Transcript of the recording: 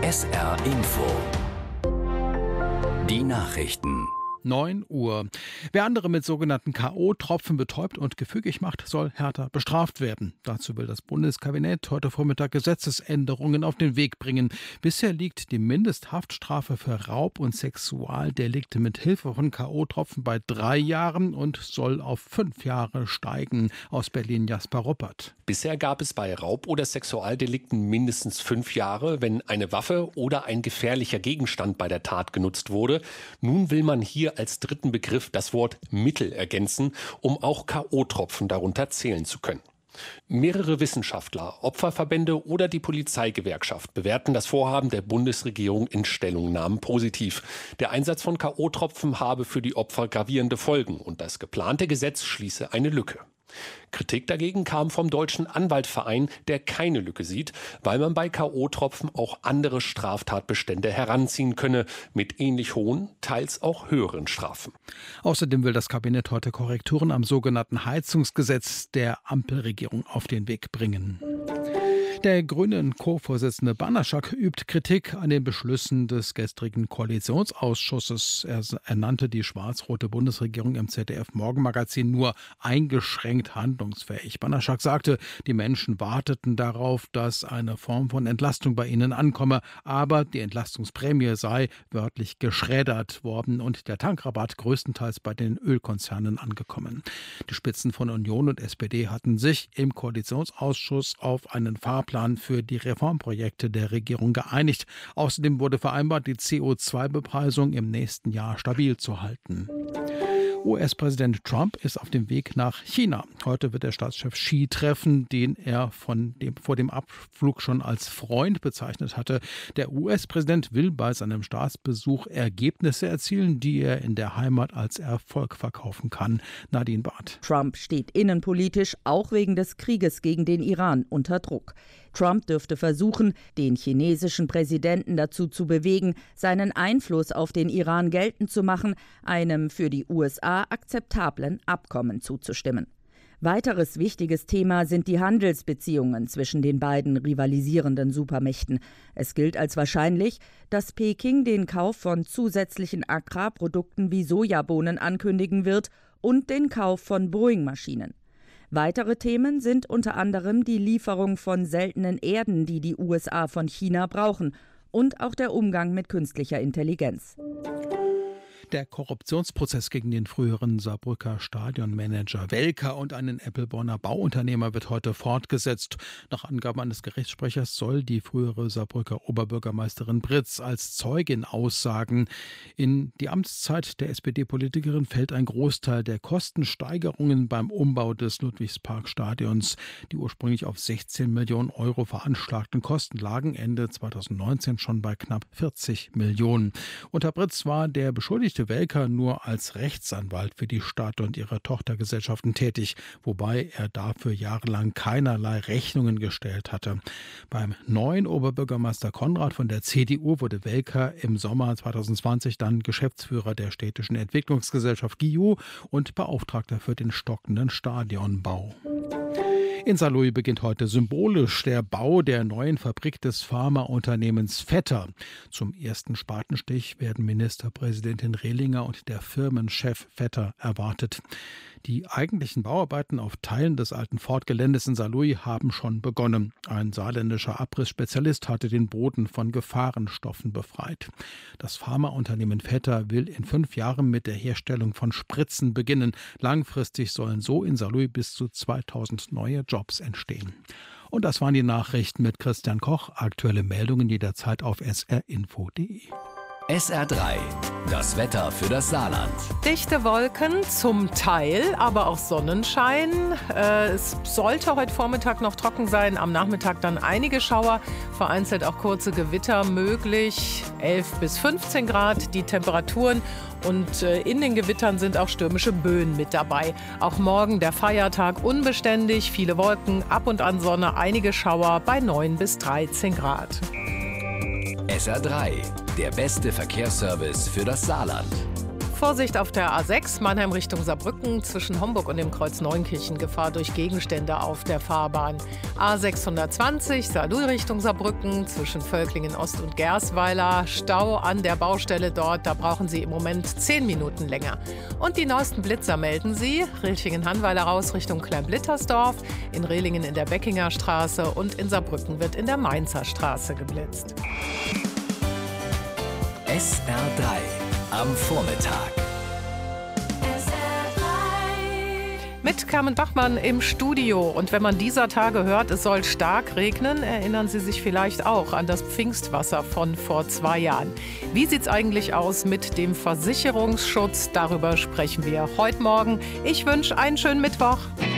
SR Info. Die Nachrichten. 9 Uhr. Wer andere mit sogenannten K.O.-Tropfen betäubt und gefügig macht, soll härter bestraft werden. Dazu will das Bundeskabinett heute Vormittag Gesetzesänderungen auf den Weg bringen. Bisher liegt die Mindesthaftstrafe für Raub- und Sexualdelikte mit Hilfe von K.O.-Tropfen bei 3 Jahren und soll auf 5 Jahre steigen. Aus Berlin Jasper Ruppert. Bisher gab es bei Raub- oder Sexualdelikten mindestens 5 Jahre, wenn eine Waffe oder ein gefährlicher Gegenstand bei der Tat genutzt wurde. Nun will man hier als dritten Begriff das Wort Mittel ergänzen, um auch K.O.-Tropfen darunter zählen zu können. Mehrere Wissenschaftler, Opferverbände oder die Polizeigewerkschaft bewerten das Vorhaben der Bundesregierung in Stellungnahmen positiv. Der Einsatz von K.O.-Tropfen habe für die Opfer gravierende Folgen und das geplante Gesetz schließe eine Lücke. Kritik dagegen kam vom Deutschen Anwaltverein, der keine Lücke sieht, weil man bei K.O.-Tropfen auch andere Straftatbestände heranziehen könne, mit ähnlich hohen, teils auch höheren Strafen. Außerdem will das Kabinett heute Korrekturen am sogenannten Heizungsgesetz der Ampelregierung auf den Weg bringen. Der grünen Co-Vorsitzende Banaschak übt Kritik an den Beschlüssen des gestrigen Koalitionsausschusses. Er nannte die schwarz-rote Bundesregierung im ZDF-Morgenmagazin nur eingeschränkt handlungsfähig. Banaschak sagte, die Menschen warteten darauf, dass eine Form von Entlastung bei ihnen ankomme, aber die Entlastungsprämie sei wörtlich geschreddert worden und der Tankrabatt größtenteils bei den Ölkonzernen angekommen. Die Spitzen von Union und SPD hatten sich im Koalitionsausschuss auf einen Fahrplan für die Reformprojekte der Regierung geeinigt. Außerdem wurde vereinbart, die CO2-Bepreisung im nächsten Jahr stabil zu halten. US-Präsident Trump ist auf dem Weg nach China. Heute wird der Staatschef Xi treffen, den er vor dem Abflug schon als Freund bezeichnet hatte. Der US-Präsident will bei seinem Staatsbesuch Ergebnisse erzielen, die er in der Heimat als Erfolg verkaufen kann. Nadine Barth. Trump steht innenpolitisch auch wegen des Krieges gegen den Iran unter Druck. Trump dürfte versuchen, den chinesischen Präsidenten dazu zu bewegen, seinen Einfluss auf den Iran geltend zu machen, einem für die USA akzeptablen Abkommen zuzustimmen. Weiteres wichtiges Thema sind die Handelsbeziehungen zwischen den beiden rivalisierenden Supermächten. Es gilt als wahrscheinlich, dass Peking den Kauf von zusätzlichen Agrarprodukten wie Sojabohnen ankündigen wird und den Kauf von Boeing-Maschinen. Weitere Themen sind unter anderem die Lieferung von seltenen Erden, die die USA von China brauchen, und auch der Umgang mit künstlicher Intelligenz. Der Korruptionsprozess gegen den früheren Saarbrücker Stadionmanager Welker und einen Eppelborner Bauunternehmer wird heute fortgesetzt. Nach Angaben eines Gerichtssprechers soll die frühere Saarbrücker Oberbürgermeisterin Britz als Zeugin aussagen. In die Amtszeit der SPD-Politikerin fällt ein Großteil der Kostensteigerungen beim Umbau des Ludwigsparkstadions. Die ursprünglich auf 16 Millionen Euro veranschlagten Kosten lagen Ende 2019 schon bei knapp 40 Millionen. Unter Britz war der beschuldigte Welker nur als Rechtsanwalt für die Stadt und ihre Tochtergesellschaften tätig, wobei er dafür jahrelang keinerlei Rechnungen gestellt hatte. Beim neuen Oberbürgermeister Konrad von der CDU wurde Welker im Sommer 2020 dann Geschäftsführer der städtischen Entwicklungsgesellschaft GIU und Beauftragter für den stockenden Stadionbau. In Saarlouis beginnt heute symbolisch der Bau der neuen Fabrik des Pharmaunternehmens Vetter. Zum ersten Spatenstich werden Ministerpräsidentin Rehlinger und der Firmenchef Vetter erwartet. Die eigentlichen Bauarbeiten auf Teilen des alten Ford-Geländes in Saarlouis haben schon begonnen. Ein saarländischer Abrissspezialist hatte den Boden von Gefahrenstoffen befreit. Das Pharmaunternehmen Vetter will in 5 Jahren mit der Herstellung von Spritzen beginnen. Langfristig sollen so in Saarlouis bis zu 2000 neue Jobs entstehen. Und das waren die Nachrichten mit Christian Koch. Aktuelle Meldungen jederzeit auf srinfo.de. SR3, das Wetter für das Saarland. Dichte Wolken zum Teil, aber auch Sonnenschein. Es sollte heute Vormittag noch trocken sein, am Nachmittag dann einige Schauer, vereinzelt auch kurze Gewitter möglich. 11 bis 15 Grad die Temperaturen und in den Gewittern sind auch stürmische Böen mit dabei. Auch morgen der Feiertag unbeständig, viele Wolken, ab und an Sonne, einige Schauer bei 9 bis 13 Grad. SR3, der beste Verkehrsservice für das Saarland. Vorsicht auf der A6, Mannheim Richtung Saarbrücken, zwischen Homburg und dem Kreuz Neunkirchen, Gefahr durch Gegenstände auf der Fahrbahn. A620, Saarlouis Richtung Saarbrücken, zwischen Völklingen Ost und Gersweiler, Stau an der Baustelle dort, da brauchen Sie im Moment 10 Minuten länger. Und die neuesten Blitzer melden Sie, Rilchingen-Hannweiler raus Richtung Kleinblittersdorf, in Rehlingen in der Beckinger Straße und in Saarbrücken wird in der Mainzer Straße geblitzt. SR3 am Vormittag. Mit Carmen Bachmann im Studio. Und wenn man dieser Tage hört, es soll stark regnen, erinnern Sie sich vielleicht auch an das Pfingstwasser von vor 2 Jahren. Wie sieht es eigentlich aus mit dem Versicherungsschutz? Darüber sprechen wir heute Morgen. Ich wünsche einen schönen Mittwoch.